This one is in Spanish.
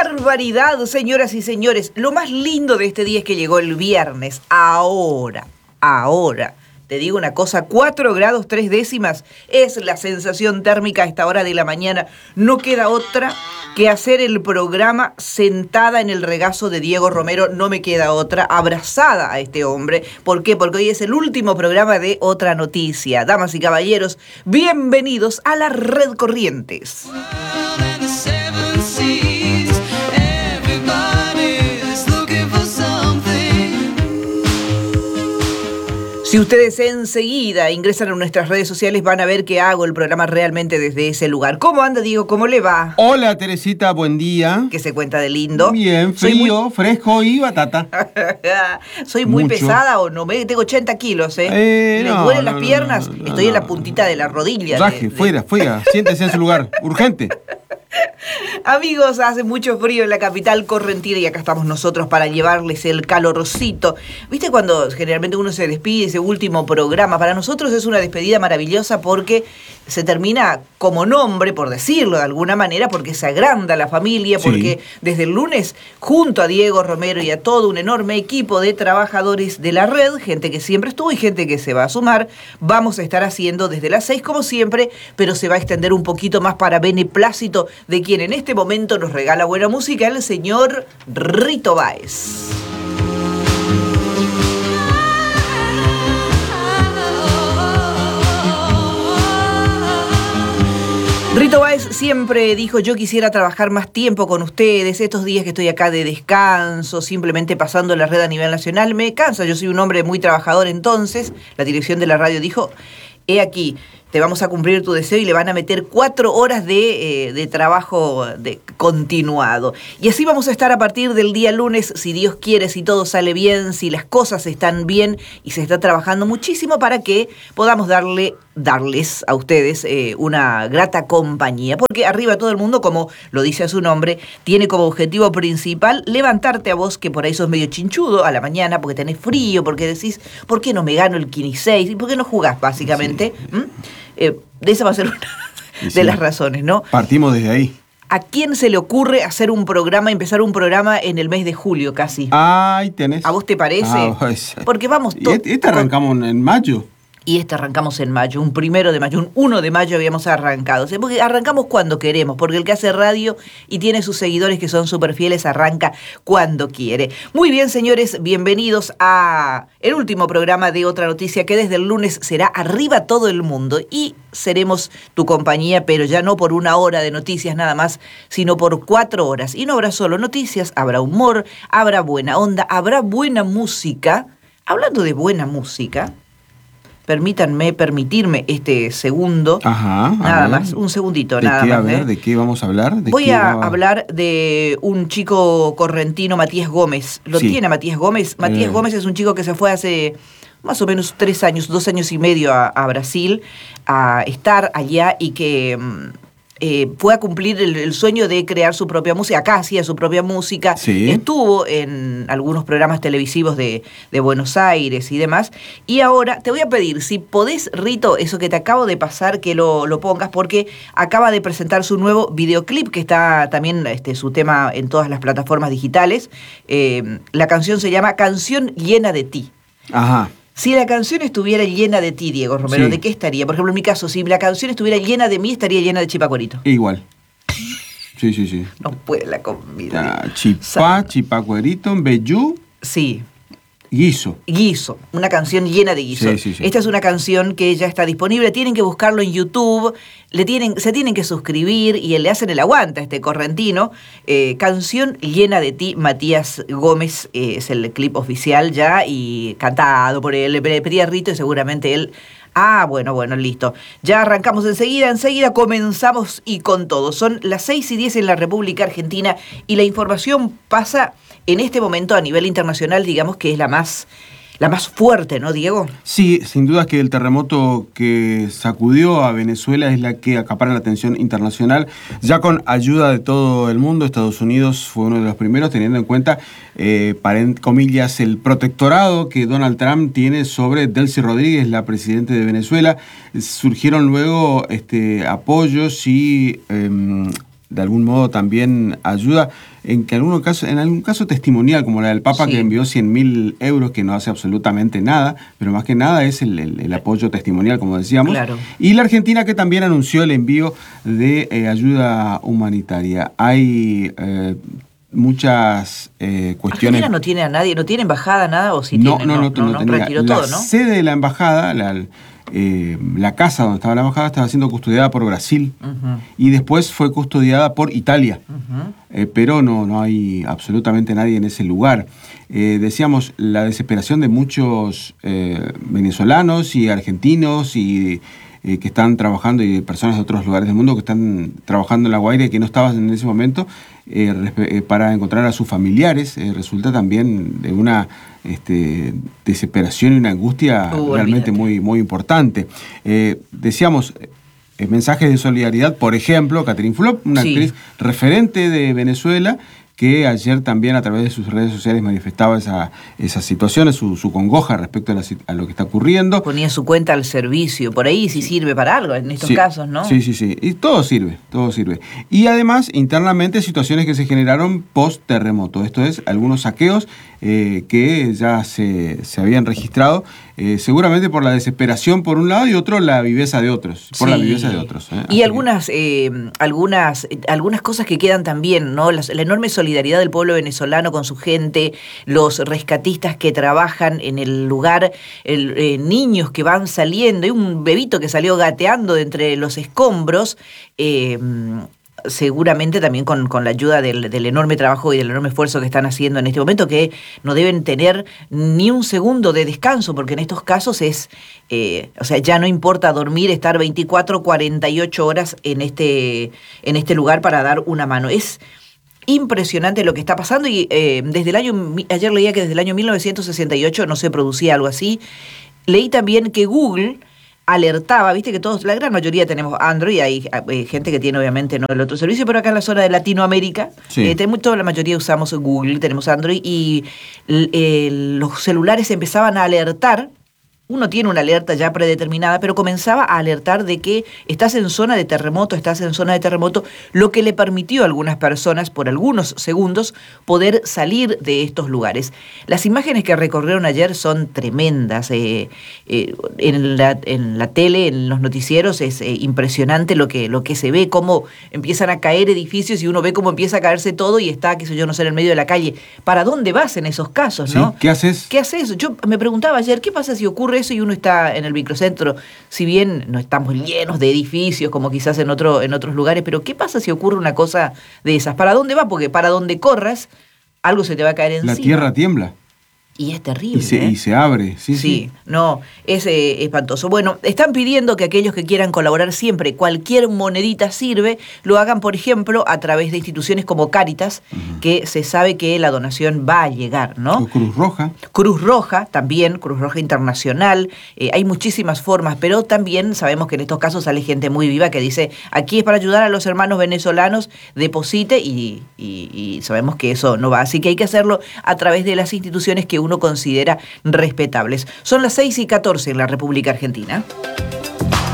barbaridad, señoras y señores! Lo más lindo de este día es que llegó el viernes. Ahora. Te digo una cosa, 4 grados 3 décimas es la sensación térmica a esta hora de la mañana. No queda otra que hacer el programa sentada en el regazo de Diego Romero. No me queda otra, abrazada a este hombre. ¿Por qué? Porque hoy es el último programa de Otra Noticia. Damas y caballeros, bienvenidos a la Red Corrientes. Si ustedes enseguida ingresan a nuestras redes sociales van a ver que hago el programa realmente desde ese lugar. ¿Cómo anda, Diego? ¿Cómo le va? Hola, Teresita, buen día. ¿Qué se cuenta de lindo? Bien, frío, fresco y batata. ¿Soy muy pesada o no? Tengo 80 kilos, ¿eh? ¿Me duelen las piernas? Estoy en la puntita de la rodilla. Fuera. Siéntese en su lugar. Urgente. Amigos, hace mucho frío en la capital correntina y acá estamos nosotros para llevarles el calorcito. ¿Viste cuando generalmente uno se despide, ese último programa? Para nosotros es una despedida maravillosa porque se termina como nombre, por decirlo de alguna manera, porque se agranda la familia, porque desde el lunes, junto a Diego Romero y a todo un enorme equipo de trabajadores de la red, gente que siempre estuvo y gente que se va a sumar, vamos a estar haciendo desde las 6 como siempre, pero se va a extender un poquito más para beneplácito de quien en este momento nos regala buena música, el señor Rito Báez. Rito Báez siempre dijo: yo quisiera trabajar más tiempo con ustedes, estos días que estoy acá de descanso, simplemente pasando la red a nivel nacional, me cansa, yo soy un hombre muy trabajador. Entonces la dirección de la radio dijo: he aquí, te vamos a cumplir tu deseo, y le van a meter 4 horas de trabajo continuado. Y así vamos a estar a partir del día lunes, si Dios quiere, si todo sale bien, si las cosas están bien y se está trabajando muchísimo para que podamos darles a ustedes una grata compañía. Porque arriba todo el mundo, como lo dice a su nombre, tiene como objetivo principal levantarte a vos, que por ahí sos medio chinchudo a la mañana, porque tenés frío, porque decís, ¿por qué no me gano el 15 y por qué no jugás, básicamente? De esa va a ser una de las razones, ¿no? Partimos desde ahí. ¿A quién se le ocurre empezar un programa en el mes de julio casi? Ay, tenés. ¿A vos te parece? Porque vamos... arrancamos en mayo. Y arrancamos en mayo, un 1 de mayo, un 1 de mayo habíamos arrancado. O sea, porque arrancamos cuando queremos, porque el que hace radio y tiene sus seguidores que son súper fieles arranca cuando quiere. Muy bien, señores, bienvenidos a el último programa de Otra Noticia, que desde el lunes será Arriba Todo el Mundo. Y seremos tu compañía, pero ya no por 1 hora de noticias nada más, sino por 4 horas. Y no habrá solo noticias, habrá humor, habrá buena onda, habrá buena música. Hablando de buena música... Permitirme este segundo, nada más, un segundito, nada más. ¿De qué vamos a hablar? Voy a hablar de un chico correntino, Matías Gómez. ¿Lo tiene Matías Gómez? Matías Gómez es un chico que se fue hace más o menos 3 años, 2 años y medio a Brasil, a estar allá y que... fue a cumplir el sueño de crear su propia música. Acá hacía su propia música. Sí. Estuvo en algunos programas televisivos de Buenos Aires y demás. Y ahora te voy a pedir, si podés, Rito, eso que te acabo de pasar, que lo pongas, porque acaba de presentar su nuevo videoclip, que está también su tema en todas las plataformas digitales. La canción se llama Canción Llena de Ti. Ajá. Si la canción estuviera llena de ti, Diego Romero, ¿de qué estaría? Por ejemplo, en mi caso, si la canción estuviera llena de mí, estaría llena de chipacuerito. Igual. Sí. No puede la comida. Chipacuerito, Bellú. Sí. Guiso, una canción llena de guiso. Sí. Esta es una canción que ya está disponible, tienen que buscarlo en YouTube, se tienen que suscribir y le hacen el aguante a este correntino. Canción Llena de Ti, Matías Gómez, es el clip oficial ya y cantado por él. Le pedí a Rito y seguramente él... Bueno, listo. Ya arrancamos enseguida comenzamos y con todo. Son las 6:10 en la República Argentina y la información pasa en este momento a nivel internacional, digamos que es la más fuerte, ¿no, Diego? Sí, sin duda que el terremoto que sacudió a Venezuela es la que acapara la atención internacional, ya con ayuda de todo el mundo. Estados Unidos fue uno de los primeros, teniendo en cuenta, para comillas, el protectorado que Donald Trump tiene sobre Delcy Rodríguez, la presidenta de Venezuela. Surgieron luego apoyos y de algún modo también ayuda, en algún caso testimonial, como la del Papa, sí, que envió 100.000 euros, que no hace absolutamente nada, pero más que nada es el apoyo testimonial, como decíamos. Claro. Y la Argentina, que también anunció el envío de ayuda humanitaria. Hay muchas cuestiones. ¿Argentina no tiene a nadie, no tiene embajada, nada? ¿O sí no, tiene? No tenía. Retiró La todo, ¿no? sede de la embajada, la casa donde estaba la embajada, estaba siendo custodiada por Brasil, y después fue custodiada por Italia, pero no hay absolutamente nadie en ese lugar. Decíamos, la desesperación de muchos venezolanos y argentinos y que están trabajando, y de personas de otros lugares del mundo que están trabajando en La Guaira y que no estaban en ese momento para encontrar a sus familiares, resulta también de una desesperación y una angustia realmente muy, muy importante. Decíamos, mensajes de solidaridad, por ejemplo, Catherine Fulop, una actriz referente de Venezuela, que ayer también a través de sus redes sociales manifestaba esas situaciones, su congoja respecto a lo que está ocurriendo. Ponía su cuenta al servicio, por ahí sí sirve para algo en estos casos, ¿no? Sí. Y todo sirve. Y además, internamente, situaciones que se generaron post-terremoto. Esto es, algunos saqueos que ya se habían registrado, seguramente por la desesperación por un lado y otro la viveza de otros. La viveza de otros. Y algunas cosas que quedan también, ¿no? La enorme solidaridad del pueblo venezolano con su gente, los rescatistas que trabajan en el lugar, niños que van saliendo, hay un bebito que salió gateando de entre los escombros, seguramente también con la ayuda del enorme trabajo y del enorme esfuerzo que están haciendo en este momento, que no deben tener ni un segundo de descanso, porque en estos casos ya no importa dormir, estar 24, 48 horas en este lugar para dar una mano. Es impresionante lo que está pasando y ayer leía que desde el año 1968 no se producía algo así. Leí también que Google alertaba, viste que todos, la gran mayoría tenemos Android, hay gente que tiene obviamente no el otro servicio, pero acá en la zona de Latinoamérica, toda la mayoría usamos Google, tenemos Android, y los celulares empezaban a alertar. Uno tiene una alerta ya predeterminada, pero comenzaba a alertar de que estás en zona de terremoto, lo que le permitió a algunas personas, por algunos segundos, poder salir de estos lugares. Las imágenes que recorrieron ayer son tremendas. En la tele, en los noticieros, es impresionante lo que se ve, cómo empiezan a caer edificios y uno ve cómo empieza a caerse todo y está, en el medio de la calle. ¿Para dónde vas en esos casos, no? ¿Qué haces? Yo me preguntaba ayer, ¿qué pasa si ocurre eso y uno está en el microcentro? Si bien no estamos llenos de edificios como quizás en otros lugares, pero ¿qué pasa si ocurre una cosa de esas? ¿Para dónde va? Porque para donde corras, algo se te va a caer encima. La tierra tiembla. Y es terrible. Y se abre, sí. No, es espantoso. Bueno, están pidiendo que aquellos que quieran colaborar siempre, cualquier monedita sirve, lo hagan, por ejemplo, a través de instituciones como Cáritas, que se sabe que la donación va a llegar, ¿no? O Cruz Roja. Cruz Roja también, Cruz Roja Internacional. Hay muchísimas formas, pero también sabemos que en estos casos sale gente muy viva que dice, aquí es para ayudar a los hermanos venezolanos, deposite, y sabemos que eso no va. Así que hay que hacerlo a través de las instituciones que uno considera respetables. Son las 6:14 en la República Argentina.